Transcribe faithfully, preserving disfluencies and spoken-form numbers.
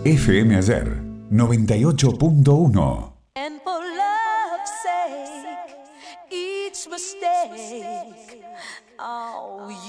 F M Ayer noventa y ocho punto uno. And for love's sake, each mistake, oh,